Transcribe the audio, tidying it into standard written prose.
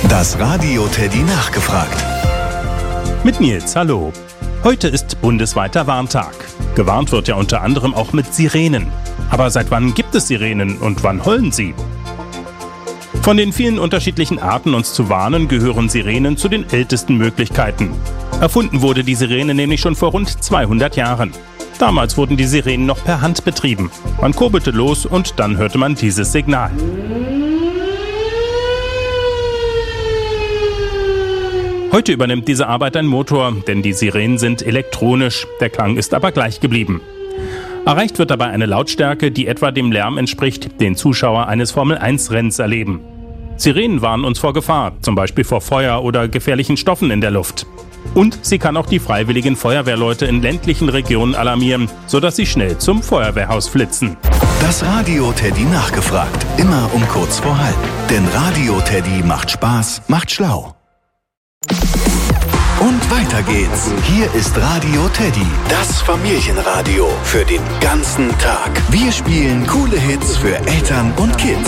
Das Radio Teddy nachgefragt. Mit Nils, hallo. Heute ist bundesweiter Warntag. Gewarnt wird ja unter anderem auch mit Sirenen. Aber seit wann gibt es Sirenen und wann heulen sie? Von den vielen unterschiedlichen Arten, uns zu warnen, gehören Sirenen zu den ältesten Möglichkeiten. Erfunden wurde die Sirene nämlich schon vor rund 200 Jahren. Damals wurden die Sirenen noch per Hand betrieben. Man kurbelte los und dann hörte man dieses Signal. Heute übernimmt diese Arbeit ein Motor, denn die Sirenen sind elektronisch, der Klang ist aber gleich geblieben. Erreicht wird dabei eine Lautstärke, die etwa dem Lärm entspricht, den Zuschauer eines Formel-1-Rennens erleben. Sirenen warnen uns vor Gefahr, zum Beispiel vor Feuer oder gefährlichen Stoffen in der Luft. Und sie kann auch die freiwilligen Feuerwehrleute in ländlichen Regionen alarmieren, sodass sie schnell zum Feuerwehrhaus flitzen. Das Radio Teddy nachgefragt, immer um kurz vor halb. Denn Radio Teddy macht Spaß, macht schlau. Und weiter geht's. Hier ist Radio Teddy, das Familienradio für den ganzen Tag. Wir spielen coole Hits für Eltern und Kids.